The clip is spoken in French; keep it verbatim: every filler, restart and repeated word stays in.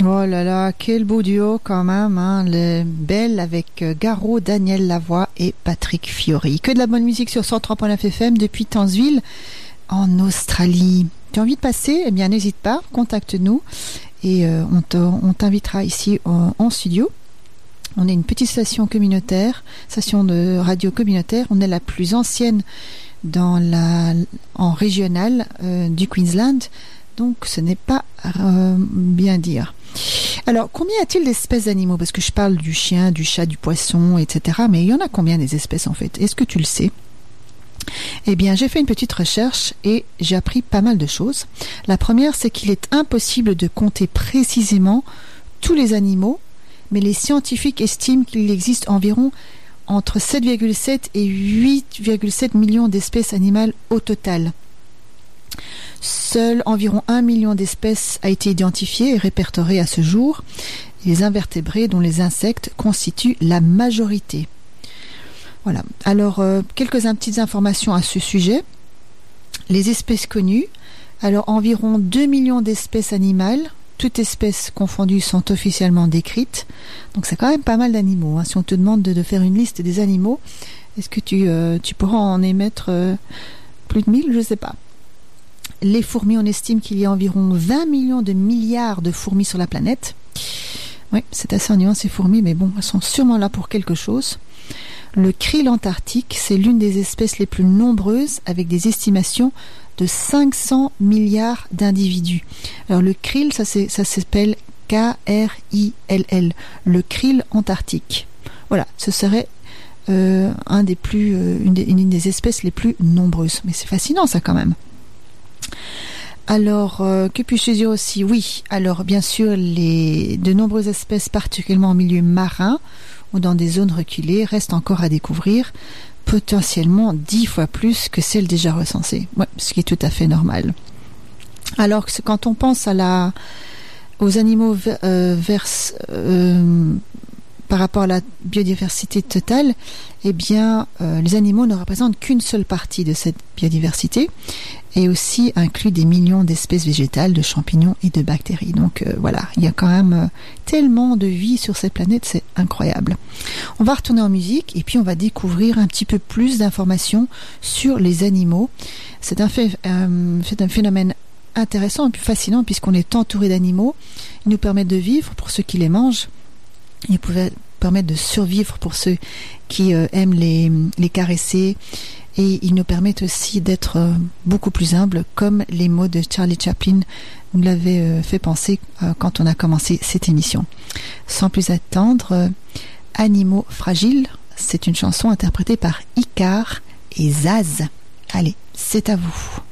Oh là là, quel beau duo quand même, hein, le Belle avec Garo, Daniel Lavoie et Patrick Fiori. Que de la bonne musique sur cent trois point neuf F M depuis Townsville, en Australie. Tu as envie de passer? Eh bien, n'hésite pas, contacte-nous et euh, on, te, on t'invitera ici en, en studio. On est une petite station communautaire, station de radio communautaire. On est la plus ancienne dans la, en régional euh, du Queensland. Donc ce n'est pas euh, bien dire. Alors, combien y a-t-il d'espèces d'animaux? Parce que je parle du chien, du chat, du poisson, et cetera. Mais il y en a combien des espèces en fait? Est-ce que tu le sais? Eh bien, j'ai fait une petite recherche et j'ai appris pas mal de choses. La première, c'est qu'il est impossible de compter précisément tous les animaux, mais les scientifiques estiment qu'il existe environ entre sept virgule sept et huit virgule sept millions d'espèces animales au total. Seul environ un million d'espèces a été identifié et répertorié à ce jour. Les invertébrés, dont les insectes, constituent la majorité. Voilà. Alors, euh, quelques petites informations à ce sujet. Les espèces connues. Alors, environ deux millions d'espèces animales, toutes espèces confondues, sont officiellement décrites. Donc, c'est quand même pas mal d'animaux. Hein. Si on te demande de, de faire une liste des animaux, est-ce que tu, euh, tu pourras en émettre euh, plus de mille? Je ne sais pas. Les fourmis, on estime qu'il y a environ vingt millions de milliards de fourmis sur la planète. Oui, c'est assez ennuyant ces fourmis, mais bon, elles sont sûrement là pour quelque chose. Le krill antarctique, c'est l'une des espèces les plus nombreuses, avec des estimations de cinq cents milliards d'individus. Alors le krill, ça, c'est, ça s'appelle K R I L L, le krill antarctique. Voilà, ce serait euh, un des plus, euh, une, des, une des espèces les plus nombreuses. Mais c'est fascinant ça quand même. Alors, euh, que puis-je dire aussi? Oui, alors bien sûr, les, de nombreuses espèces, particulièrement en milieu marin ou dans des zones reculées, restent encore à découvrir, potentiellement dix fois plus que celles déjà recensées. Ouais, ce qui est tout à fait normal. Alors, quand on pense à la, aux animaux euh, vers, euh, par rapport à la biodiversité totale, eh bien, euh, les animaux ne représentent qu'une seule partie de cette biodiversité et aussi inclut des millions d'espèces végétales, de champignons et de bactéries. Donc euh, voilà, il y a quand même euh, tellement de vie sur cette planète, c'est incroyable. On va retourner en musique et puis on va découvrir un petit peu plus d'informations sur les animaux. C'est un, fait, euh, c'est un phénomène intéressant et plus fascinant puisqu'on est entouré d'animaux. Ils nous permettent de vivre pour ceux qui les mangent. Ils pouvaient permettre de survivre pour ceux qui euh, aiment les, les caresser, et ils nous permettent aussi d'être euh, beaucoup plus humbles, comme les mots de Charlie Chaplin nous l'avaient euh, fait penser euh, quand on a commencé cette émission. Sans plus attendre, euh, Animaux fragiles, c'est une chanson interprétée par Icar et Zaz. Allez, c'est à vous.